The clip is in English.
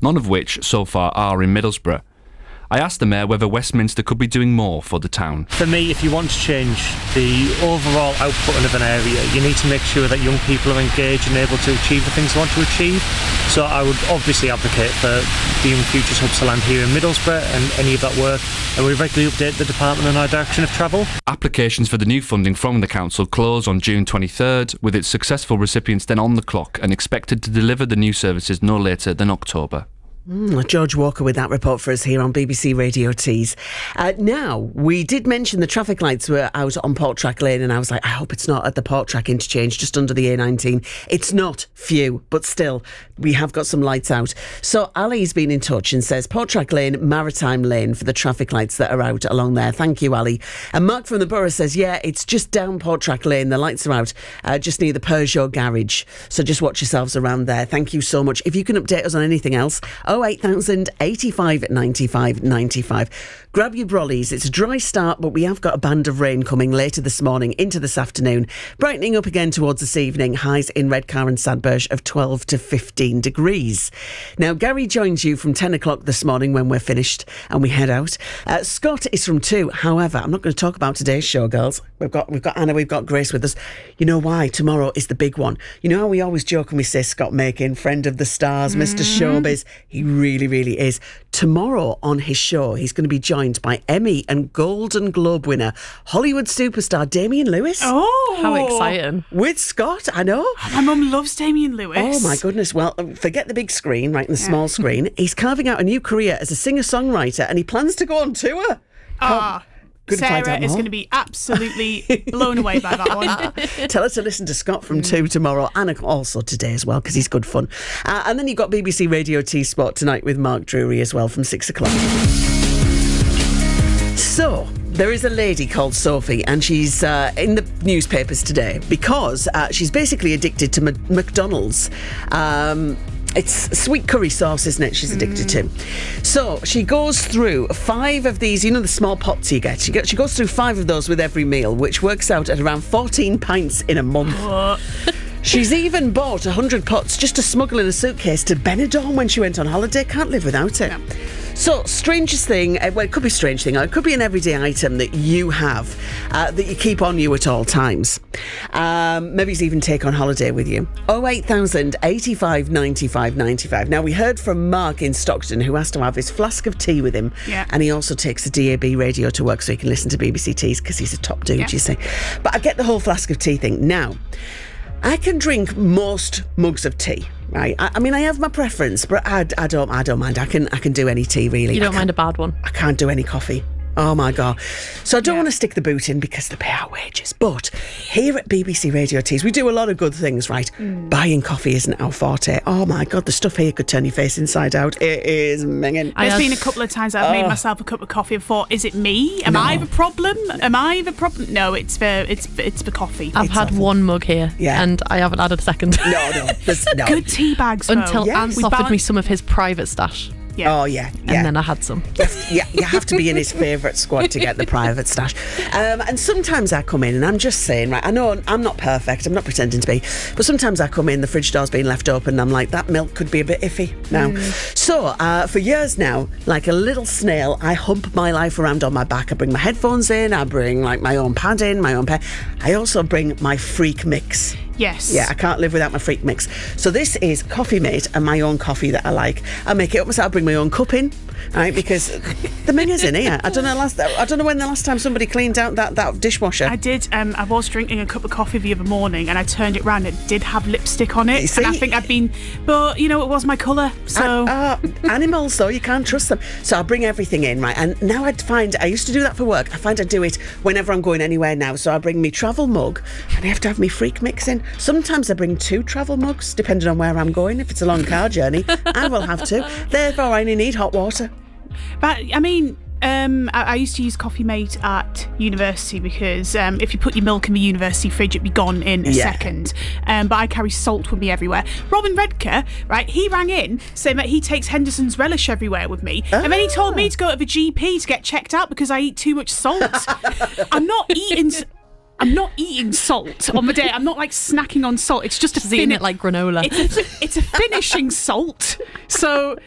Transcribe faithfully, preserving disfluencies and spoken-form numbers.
none of which, so far, are in Middlesbrough. I asked the Mayor whether Westminster could be doing more for the town. For me, if you want to change the overall output of an area, you need to make sure that young people are engaged and able to achieve the things they want to achieve. So I would obviously advocate for the Young Futures Hubs to land here in Middlesbrough and any of that work, and we regularly update the department on our direction of travel. Applications for the new funding from the council close on June twenty-third, with its successful recipients then on the clock and expected to deliver the new services no later than October. Mm, George Walker with that report for us here on B B C Radio Tees. Uh, now, we did mention the traffic lights were out on Porttrack Lane, and I was like, I hope it's not at the Porttrack interchange just under the A nineteen. It's not, few, but still, we have got some lights out. So Ali's been in touch and says Porttrack Lane, Maritime Lane for the traffic lights that are out along there. Thank you, Ali. And Mark from the Borough says, yeah, it's just down Porttrack Lane. The lights are out uh, just near the Peugeot garage. So just watch yourselves around there. Thank you so much. If you can update us on anything else, oh eight thousand eighty-five ninety-five ninety-five. Grab your brollies. It's a dry start, but we have got a band of rain coming later this morning into this afternoon, brightening up again towards this evening. Highs in Redcar and Sadberge of twelve to fifteen degrees. Now, Gary joins you from ten o'clock this morning when we're finished and we head out. Uh, Scott is from two. However, I'm not going to talk about today's show, girls. We've got we've got Anna, we've got Grace with us. You know why? Tomorrow is the big one. You know how we always joke and we say Scott Makin, friend of the stars, mm-hmm. Mister Showbiz. He really, really is. Tomorrow on his show, he's going to be joined by Emmy and Golden Globe winner, Hollywood superstar Damian Lewis. Oh, how exciting. With Scott, I know. My mum loves Damian Lewis. Oh my goodness. Well, forget the big screen, right, in the yeah. small screen. He's carving out a new career as a singer-songwriter and he plans to go on tour. Ah. Oh. Good Sarah is going to be absolutely blown away by that one. Tell her to listen to Scott from two tomorrow and also today as well, because he's good fun. Uh, and then you've got B B C Radio T Spot tonight with Mark Drury as well from six o'clock. So, there is a lady called Sophie and she's uh, in the newspapers today because uh, she's basically addicted to M- McDonald's. Um... It's sweet curry sauce, isn't it, she's addicted mm. to. So she goes through five of these, you know, the small pots you get. She, get. she goes through five of those with every meal, which works out at around fourteen pints in a month. She's even bought one hundred pots just to smuggle in a suitcase to Benidorm when she went on holiday. Can't live without it. Yeah. So, strangest thing, uh, well, it could be a strange thing, or it could be an everyday item that you have, uh, that you keep on you at all times. Um, maybe it's even take on holiday with you. oh eight thousand eighty-five ninety-five ninety-five. Now, we heard from Mark in Stockton, who has to have his flask of tea with him, yeah. and he also takes a D A B radio to work so he can listen to B B C Tees, because he's a top dude, yeah. you see. But I get the whole flask of tea thing. Now, I can drink most mugs of tea, right? I, I mean, I have my preference, but I, I don't, I don't mind. I can, I can do any tea really. You don't mind a bad one? I can't do any coffee. Oh my God. So I don't yeah. want to stick the boot in because they pay our wages. But here at B B C Radio Tees, we do a lot of good things, right? Mm. Buying coffee isn't our forte. Oh my God, the stuff here could turn your face inside out. It is minging. There's been a couple of times I've oh. made myself a cup of coffee and thought, is it me? Am no. I the problem? Am I the problem? No, it's for it's it's for coffee. I've it's had awful. one mug here yeah. and I haven't had a second. No, no. no. Good tea bags, Until though. Ants yes. offered balance- me some of his private stash. Yeah. Oh, yeah, yeah. And then I had some. You have, to, yeah, you have to be in his favourite squad to get the private stash. Um, and sometimes I come in and I'm just saying, right, I know I'm not perfect, I'm not pretending to be, but sometimes I come in, the fridge door's been left open and I'm like, that milk could be a bit iffy now. Mm. So, uh, for years now, like a little snail, I hump my life around on my back. I bring my headphones in, I bring like my own pad in, my own pen. I also bring my freak mix. Yes. Yeah, I can't live without my freak mix. So this is Coffee Mate and my own coffee that I like. I make it up myself. I bring my own cup in, right? Because the minger's in here. I don't know last. I don't know when the last time somebody cleaned out that, that dishwasher. I did. Um, I was drinking a cup of coffee the other morning, and I turned it round. It did have lipstick on it, you see? And I think I'd been. But you know, it was my colour. So uh, uh, animals, though, you can't trust them. So I bring everything in, right? And now I find I used to do that for work. I find I do it whenever I'm going anywhere now. So I bring me travel mug, and I have to have me freak mix in. Sometimes I bring two travel mugs, depending on where I'm going. If it's a long car journey, I will have to. Therefore, I only need hot water. But, I mean, um, I, I used to use Coffee Mate at university because um, if you put your milk in the university fridge, it'd be gone in a yeah. second. Um, but I carry salt with me everywhere. Robin Redcar, right, he rang in saying that he takes Henderson's relish everywhere with me. Ah. And then he told me to go to the G P to get checked out because I eat too much salt. I'm not eating... I'm not eating salt on the day. I'm not like snacking on salt. It's just a fin- eating it like granola. It's a, it's a finishing salt. So